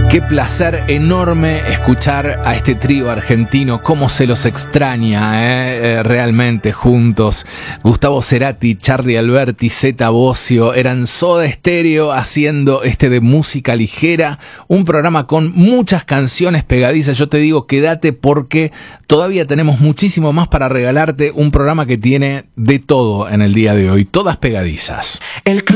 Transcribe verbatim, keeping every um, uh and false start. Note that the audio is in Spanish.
Qué placer enorme escuchar a este trío argentino, cómo se los extraña, ¿eh? Eh, realmente juntos. Gustavo Cerati, Charly Alberti, Zeta Bosio, eran Soda Stereo haciendo este de música ligera, un programa con muchas canciones pegadizas. Yo te digo, quédate porque todavía tenemos muchísimo más para regalarte, un programa que tiene de todo en el día de hoy, todas pegadizas. El